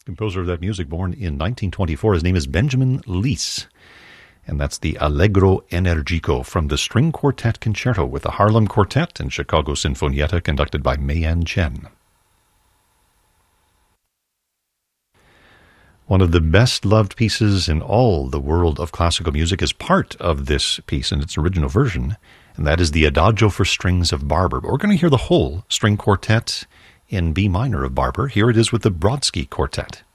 composer of that music, born in 1924. His name is Benjamin Leese. And that's the Allegro Energico from the String Quartet Concerto with the Harlem Quartet and Chicago Sinfonietta, conducted by Mei-Yan Chen. One of the best-loved pieces in all the world of classical music is part of this piece in its original version, and that is the Adagio for Strings of Barber. But we're going to hear the whole string quartet in B minor of Barber. Here it is with the Brodsky Quartet.